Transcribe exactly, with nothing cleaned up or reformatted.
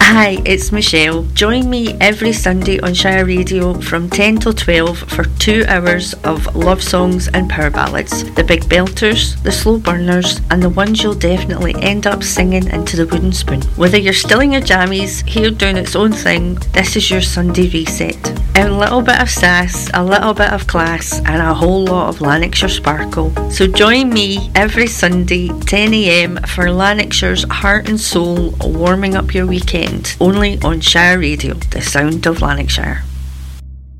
Hi, it's Michelle. Join me every Sunday on Shire Radio from ten till twelve for two hours of love songs and power ballads. The big belters, the slow burners, and the ones you'll definitely end up singing into the wooden spoon. Whether you're still in your jammies, hair doing its own thing, this is your Sunday reset. A little bit of sass, a little bit of class, and a whole lot of Lanarkshire sparkle. So join me every Sunday, ten a m for Lanarkshire's heart and soul, warming up your weekend. Only on Shire Radio, the sound of Lanarkshire.